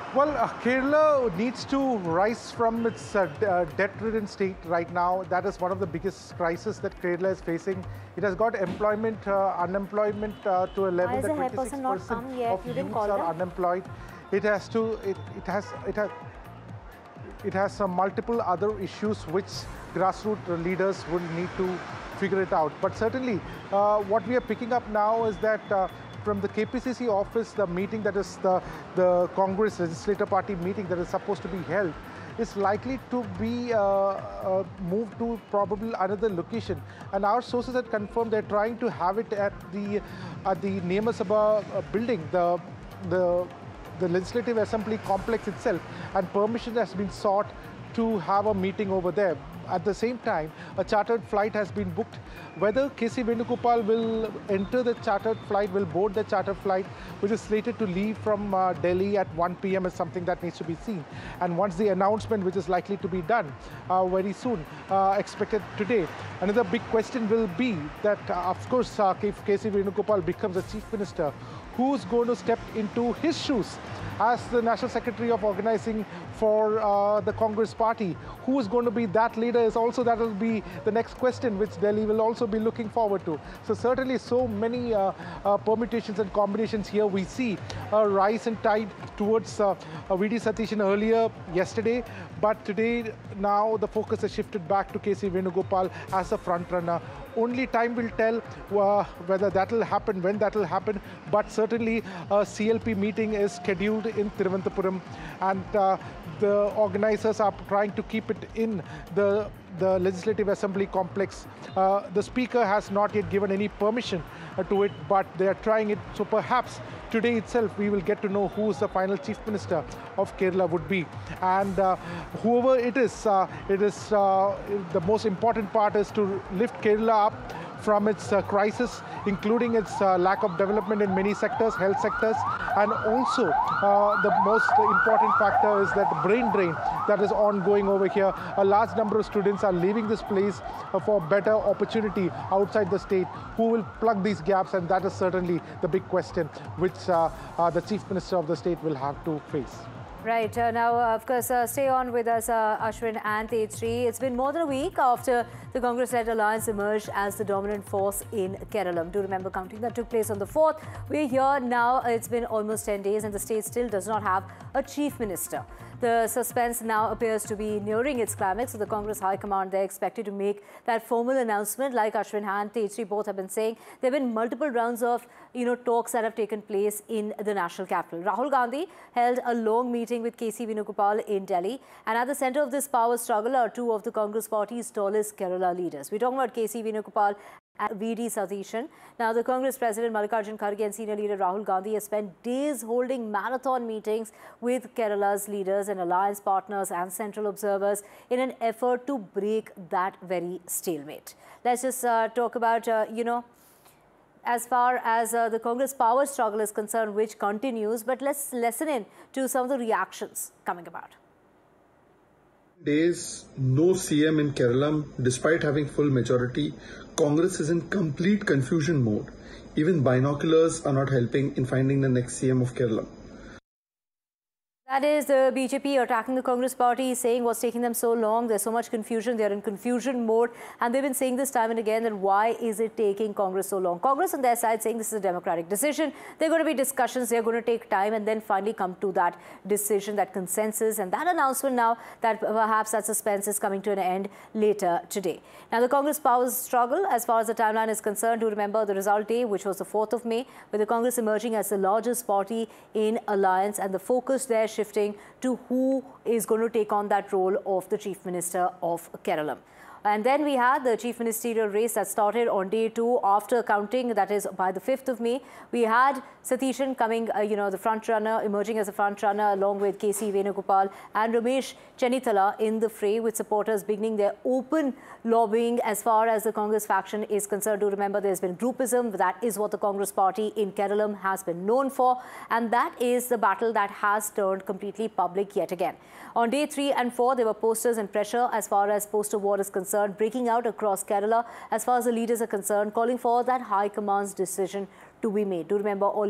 Well, Kerala needs to rise from its debt-ridden state right now. That is one of the biggest crises that Kerala is facing. It has got unemployment to a Why level is that the hair person not 26% come yet? of You didn't youths call are them? unemployed. It has to. It has some multiple other issues which grassroots leaders will need to figure it out. But certainly, what we are picking up now is that from the KPCC office, the meeting that is the Congress Legislative Party meeting that is supposed to be held is likely to be moved to probably another location. And our sources have confirmed they're trying to have it at the Niyama Sabha building, the Legislative Assembly complex itself, and permission has been sought to have a meeting over there. At the same time, a chartered flight has been booked. Whether KC Venugopal will enter the chartered flight, will board the chartered flight, which is slated to leave from Delhi at 1 p.m. is something that needs to be seen. And once the announcement, which is likely to be done very soon, expected today, another big question will be that, of course, if KC Venugopal becomes the Chief Minister, who's going to step into his shoes as the National Secretary of Organizing for the Congress Party? Who is going to be that leader is also, that will be the next question, which Delhi will also be looking forward to. So certainly so many permutations and combinations here. We see a rise in tide towards VD Satishan earlier yesterday, but today now the focus has shifted back to KC Venugopal as a front runner. Only time will tell whether that will happen, when that will happen, but certainly a CLP meeting is scheduled in Thiruvananthapuram, and the organizers are trying to keep it in the Legislative Assembly complex. The Speaker has not yet given any permission to it, but they are trying it. So perhaps today itself we will get to know who is the final Chief Minister of Kerala would be. And whoever it is the most important part is to lift Kerala up from its crisis, including its lack of development in many sectors, health sectors, and also the most important factor is that brain drain that is ongoing over here. A large number of students are leaving this place for better opportunity outside the state. Who will plug these gaps? And that is certainly the big question which the Chief Minister of the state will have to face. Right. Now, of course, stay on with us, Ashwin and Tejasri. It's been more than a week after the Congress-led alliance emerged as the dominant force in Kerala. Do remember counting that took place on the 4th. We're here now. It's been almost 10 days and the state still does not have a chief minister. The suspense now appears to be nearing its climax. So the Congress High Command, they're expected to make that formal announcement. Like Ashwin and Tejasri both have been saying, there have been multiple rounds of talks that have taken place in the national capital. Rahul Gandhi held a long meeting with KC Venugopal in Delhi. And at the center of this power struggle are two of the Congress party's tallest Kerala leaders. We're talking about KC Venugopal and VD Satishan. Now, the Congress President Mallikarjun Kharge and senior leader Rahul Gandhi have spent days holding marathon meetings with Kerala's leaders and alliance partners and central observers in an effort to break that very stalemate. Let's just talk about, as far as the Congress power struggle is concerned, which continues, but let's listen in to some of the reactions coming about. Days, no CM in Kerala. Despite having full majority, Congress is in complete confusion mode. Even binoculars are not helping in finding the next CM of Kerala. That is the BJP attacking the Congress party, saying what's taking them so long. There's so much confusion. They're in confusion mode. And they've been saying this time and again that why is it taking Congress so long? Congress on their side saying this is a democratic decision. There are going to be discussions. They're going to take time and then finally come to that decision, that consensus. And that announcement now that perhaps that suspense is coming to an end later today. Now, the Congress power struggle, as far as the timeline is concerned, do remember the result day, which was the 4th of May, with the Congress emerging as the largest party in alliance, and the focus there shifting to who is going to take on that role of the Chief Minister of Kerala. And then we had the chief ministerial race that started on day 2 after counting, that is by the 5th of May. We had Satishan coming, the front runner, emerging as a front runner along with KC Venugopal and Ramesh Chennithala in the fray, with supporters beginning their open lobbying as far as the Congress faction is concerned. Do remember there's been groupism. That is what the Congress party in Kerala has been known for. And that is the battle that has turned completely public yet again. On day 3 and 4, there were posters and pressure as far as poster war is concerned, breaking out across Kerala as far as the leaders are concerned, calling for that High Command's decision to be made. Do remember all